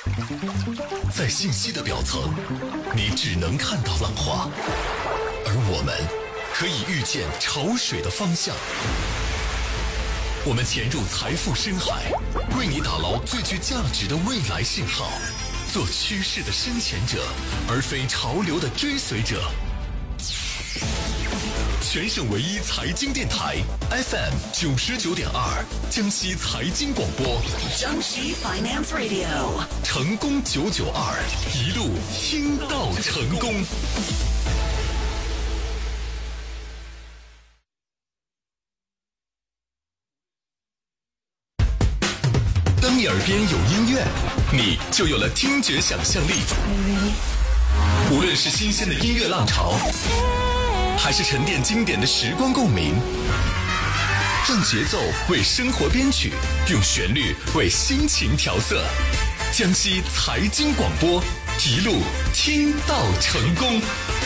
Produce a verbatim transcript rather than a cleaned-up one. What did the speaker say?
在信息的表层，你只能看到浪花，而我们可以预见潮水的方向。我们潜入财富深海，为你打捞最具价值的未来信号，做趋势的深潜者，而非潮流的追随者。全省唯一财经电台 F M 九十九点二，江西财经广播， 江西 Finance Radio， 成功九九二，一路听到成功。当你耳边有音乐，你就有了听觉想象力。无论是新鲜的音乐浪潮，还是沉淀经典的时光共鸣，让节奏为生活编曲，用旋律为心情调色。江西财经广播，一路听到成功。